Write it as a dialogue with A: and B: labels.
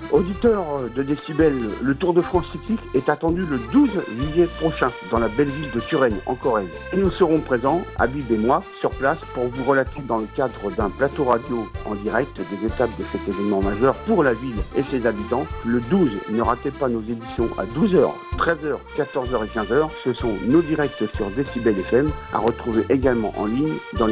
A: Auditeurs de Décibel, le Tour de France cyclique est attendu le 12 juillet prochain dans la belle ville de Turennes, en Corrèze. Et nous serons présents, Habib et moi, sur place pour vous relater dans le cadre d'un plateau radio en direct des étapes de cet événement majeur pour la ville et ses habitants. Le 12, ne ratez pas nos éditions à 12h, 13h, 14h et 15h. Ce sont nos directs sur Décibel FM à retrouver également en ligne dans